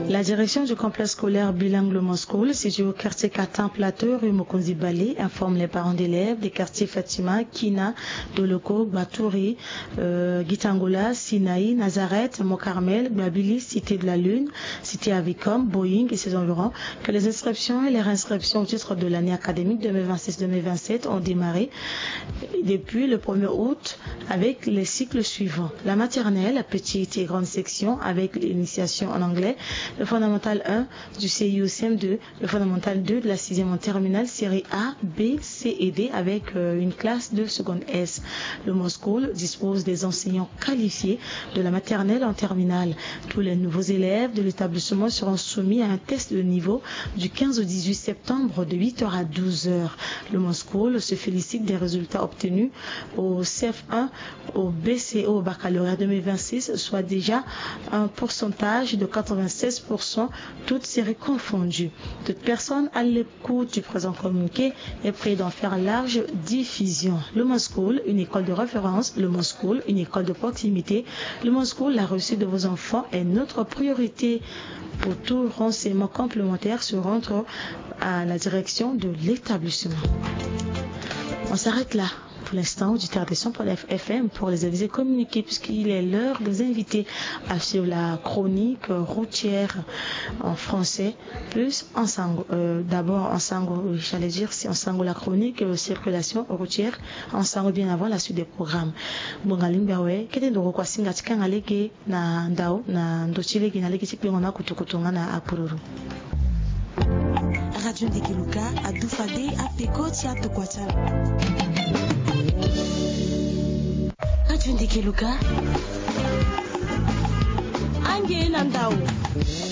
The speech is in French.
La direction du complexe scolaire bilingue Le Moscoul, situé au quartier Katan Plateau, rue Mokonzi Balé, informe les parents d'élèves des quartiers Fatima, Kina, Doloko, Batouri, Gitangola, Sinaï, Nazareth, Mokarmel, Babili, Cité de la Lune, Cité Avicom, Boeing et ses environs, que les inscriptions et les réinscriptions au titre de l'année académique 2026-2027 ont démarré depuis le 1er août avec les cycles suivants. La maternelle, la petite et grande section avec l'initiation en anglais, le fondamental 1 du CIO-CM2, le fondamental 2 de la 6e en terminale, série A, B, C et D avec une classe de seconde S. Le Moscoul dispose des enseignants qualifiés de la maternelle en terminale. Tous les nouveaux élèves de l'établissement seront soumis à un test de niveau du 15 au 18 septembre de 8h à 12h. Le Moscoul se félicite des résultats obtenus au CF1, au BCO, au baccalauréat 2026, soit déjà un pourcentage de 96%, toutes séries confondues. Toute personne à l'écoute du présent communiqué est prêt d'en faire large diffusion. Le Moscoul, une école de référence. Le Moscoul, une école de proximité. Le Moscoul, la réussite de vos enfants est notre priorité. Pour tout renseignement complémentaire, se rendre à la direction de l'établissement. On s'arrête là. Pour l'instant, auditeur des sons pour la FM pour les aviser communiquer puisqu'il est l'heure de vous inviter à suivre la chronique routière en français plus en sango. D'abord en sango, j'allais dire c'est en sango la chronique circulation routière en sango bien avant la suite des programmes. Bongalimbawe kete ndoko kwa singa tikanga leke na ndao na ndochile gina leke chipingo na kutukutunga na apururu. Radio Ndikiluka à Doufadé à Peko Tiato Kwatala. Radio Ndikiluka Ange Nandao.